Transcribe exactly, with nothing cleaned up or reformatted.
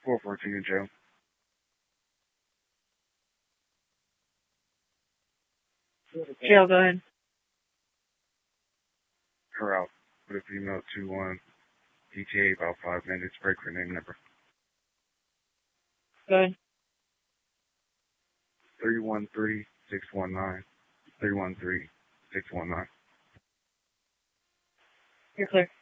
four fourteen in jail. Jail, go ahead. Her out. With a female two one. E T A about five minutes. Break her name number. Go ahead. three one three, six one nine. three one three, six one nine. You're clear.